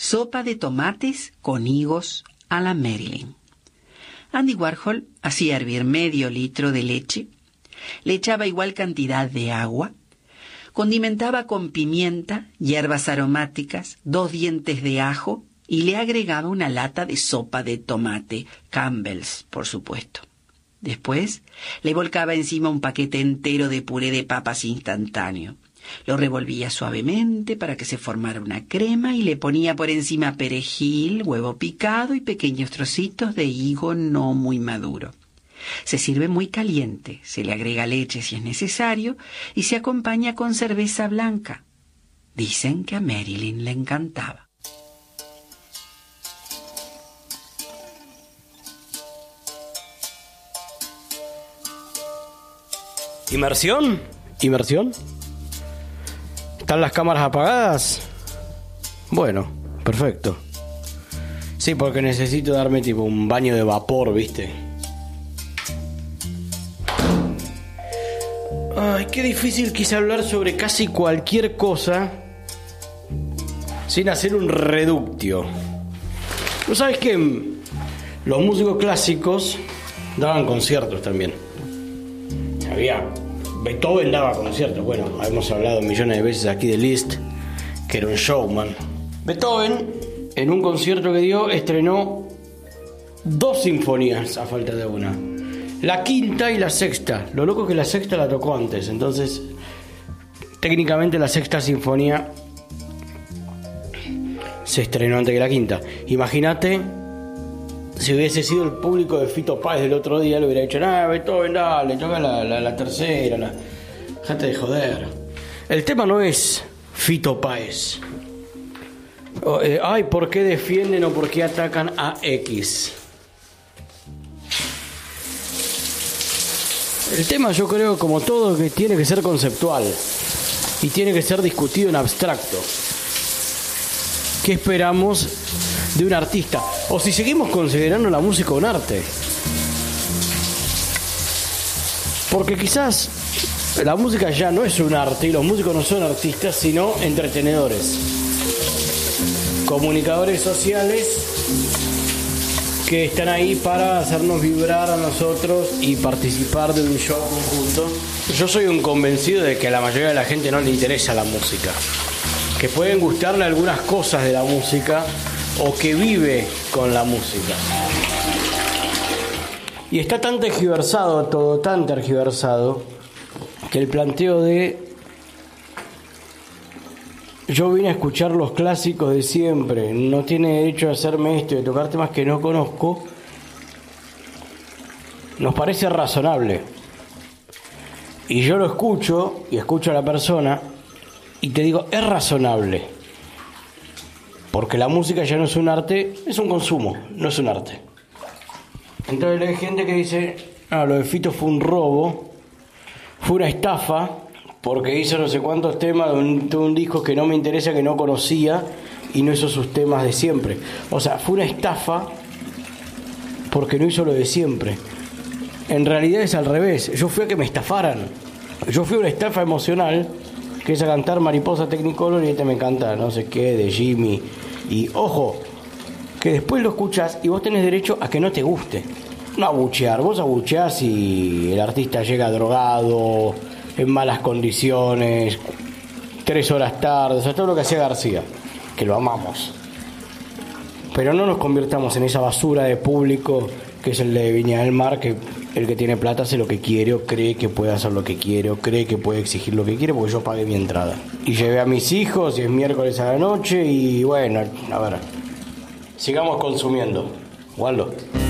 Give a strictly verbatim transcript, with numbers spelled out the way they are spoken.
sopa de tomates con higos a la Marilyn. Andy Warhol hacía hervir medio litro de leche, le echaba igual cantidad de agua, condimentaba con pimienta, hierbas aromáticas, dos dientes de ajo y le agregaba una lata de sopa de tomate, Campbell's, por supuesto. Después le volcaba encima un paquete entero de puré de papas instantáneo. Lo revolvía suavemente para que se formara una crema y le ponía por encima perejil, huevo picado y pequeños trocitos de higo no muy maduro. Se sirve muy caliente, se le agrega leche si es necesario y se acompaña con cerveza blanca. Dicen que a Marilyn le encantaba. ¿Inmersión? ¿Inmersión? ¿Están las cámaras apagadas? Bueno, perfecto. Sí, porque necesito darme tipo un baño de vapor, ¿viste? Ay, qué difícil quise hablar sobre casi cualquier cosa sin hacer un reductio. ¿No sabes que los músicos clásicos daban conciertos también? Había... Beethoven daba conciertos. Bueno, hemos hablado millones de veces aquí de Liszt, que era un showman. Beethoven, en un concierto que dio, estrenó dos sinfonías a falta de una. La quinta y la sexta. Lo loco es que la sexta la tocó antes. Entonces, técnicamente la sexta sinfonía se estrenó antes que la quinta. Imagínate si hubiese sido el público de Fito Páez del otro día, le hubiera dicho, nah, Beethoven, dale, toca la, la, la tercera, la... Dejate de joder. El tema no es Fito Páez. O, eh, ay, ¿por qué defienden o por qué atacan a X? El tema, yo creo, como todo, que tiene que ser conceptual y tiene que ser discutido en abstracto. ¿Qué esperamos de un artista? O si seguimos considerando la música un arte. Porque quizás la música ya no es un arte y los músicos no son artistas, sino entretenedores, comunicadores sociales que están ahí para hacernos vibrar a nosotros y participar de un show conjunto. Yo soy un convencido de que a la mayoría de la gente no le interesa la música, que pueden gustarle algunas cosas de la música o que vive con la música. Y está tan tergiversado, todo tan tergiversado, que el planteo de yo vine a escuchar los clásicos de siempre, no tiene derecho a hacerme esto y a tocar temas que no conozco, nos parece razonable. Y yo lo escucho y escucho a la persona y te digo, es razonable. Porque la música ya no es un arte, es un consumo, no es un arte. Entonces hay gente que dice, ah, lo de Fito fue un robo, fue una estafa, porque hizo no sé cuántos temas de un, de un disco que no me interesa, que no conocía, y no hizo sus temas de siempre. O sea, fue una estafa porque no hizo lo de siempre. En realidad es al revés, yo fui a que me estafaran. Yo fui a una estafa emocional, que es a cantar Mariposa Technicolor, y este me encanta no sé qué, de Jimmy. Y ojo, que después lo escuchas y vos tenés derecho a que no te guste. No a buchear, vos abucheás si el artista llega drogado, en malas condiciones, tres horas tarde, o sea, todo lo que hacía García, que lo amamos. Pero no nos convirtamos en esa basura de público que es el de Viña del Mar, que el que tiene plata hace lo que quiere, o cree que puede hacer lo que quiere, o cree que puede exigir lo que quiere, porque yo pagué mi entrada. Y llevé a mis hijos, y es miércoles a la noche, y bueno, a ver, sigamos consumiendo. Waldo.